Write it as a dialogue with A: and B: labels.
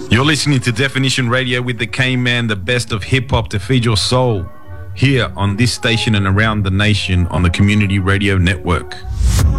A: You're listening to Definition Radio with the K-Man, the best of hip-hop to feed your soul, here on this station and around the nation on the Community Radio Network.